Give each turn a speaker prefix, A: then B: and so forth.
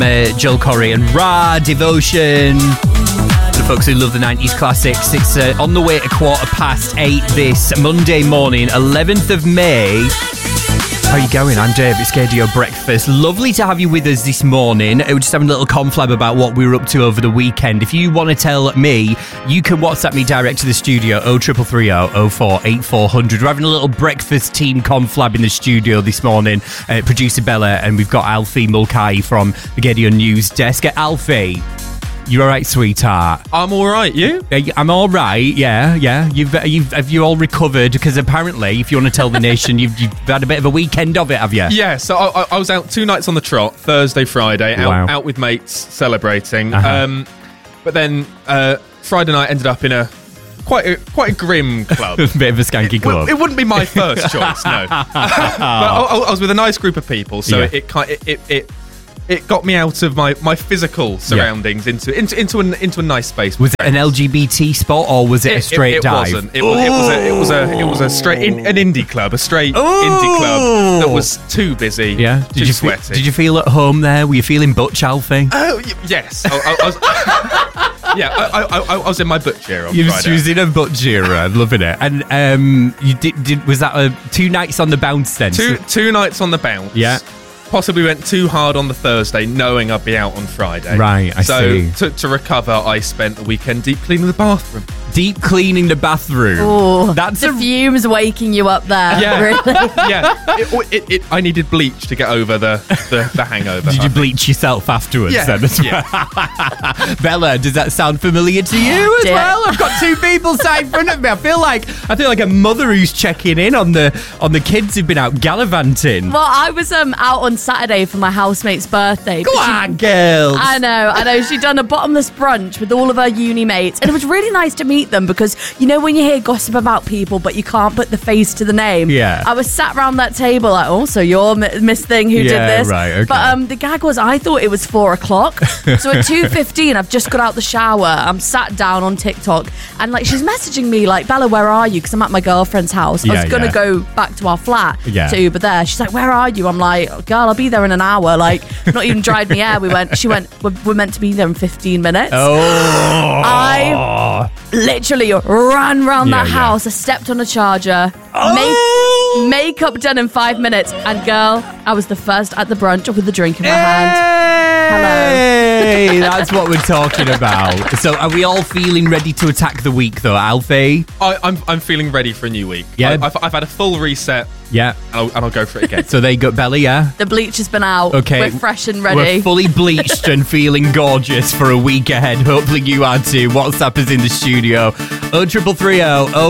A: Joel Corey and Ra, Devotion. The folks who love the 90s classics. It's on the way at 8:15 this Monday morning, 11th of May. How are you going? I'm Dave. It's KDO Breakfast. Lovely to have you with us this morning. We're just having a little conflab about what we were up to over the weekend. If you want to tell me, you can WhatsApp me direct to the studio, 0330 04 8400. We're having a little breakfast team conflab in the studio this morning. Producer Bella, and we've got Alfie Mulcahy from the KDO News Desk. Alfie, you all right, sweetheart?
B: I'm all right. You?
A: I'm all right. Yeah. Have you all recovered? Because apparently, if you want to tell the nation, you've had a bit of a weekend of it, have you?
B: Yeah. So I was out 2 nights on the trot, Thursday, Friday, out with mates celebrating.
A: Uh-huh.
B: But then Friday night ended up in a quite a grim club.
A: A bit of a skanky club.
B: It wouldn't be my first choice, no. But I was with a nice group of people, so it got me out of my physical surroundings into a nice space.
A: Was it an LGBT spot or was it a straight dive?
B: It wasn't. It was a straight an indie club, a straight indie club that was too busy.
A: Yeah.
B: Too sweaty.
A: Did you feel at home there? Were you feeling butch, Alfie?
B: Yes. I was. Yeah, I was in my butch era on Friday.
A: You was in a butch era. I'm loving it. And you did was that 2 nights on the bounce then?
B: Two nights on the bounce.
A: Yeah.
B: Possibly went too hard on the Thursday, knowing I'd be out on Friday.
A: Right, I see.
B: So to recover, I spent the weekend deep cleaning the bathroom.
A: Deep cleaning the bathroom.
C: Oh,
A: that's
C: the fumes waking you up there.
B: Yeah,
C: really?
B: yeah. I needed bleach to get over the hangover.
A: Did you bleach yourself afterwards?
B: Yeah.
A: Then as well? Bella, does that sound familiar to you as well? I've got 2 people sat in front of me. I feel like a mother who's checking in on the kids who've been out gallivanting.
C: Well, I was out on Saturday for my housemate's birthday.
A: Go on, girls.
C: I know. She'd done a bottomless brunch with all of her uni mates, and it was really nice to meet them because you know when you hear gossip about people but you can't put the face to the name.
A: Yeah.
C: I was sat around that table like, oh, so you're Miss Thing who did this.
A: Right, okay.
C: But the gag was I thought it was 4 o'clock. So at 2:15 I've just got out the shower. I'm sat down on TikTok and like she's messaging me like, Bella, where are you? Because I'm at my girlfriend's house. I was gonna go back to our flat to Uber there. She's like, where are you? I'm like, girl, I'll be there in an hour. Like, not even dried me air. She went, we're meant to be there in 15 minutes.
A: Oh.
C: I literally ran round that house. I stepped on a charger. Makeup done in 5 minutes. And girl, I was the first at the brunch with a drink in my hand.
A: Hey, that's what we're talking about. So are we all feeling ready to attack the week though, Alfie?
B: I'm feeling ready for a new week.
A: Yeah.
B: I've had a full reset.
A: Yeah.
B: And I'll go for it again.
A: So they got Bella, yeah?
C: The bleach has been out.
A: Okay.
C: We're fresh and ready.
A: We're fully bleached and feeling gorgeous for a week ahead. Hopefully you are too. WhatsApp is in the studio. 0330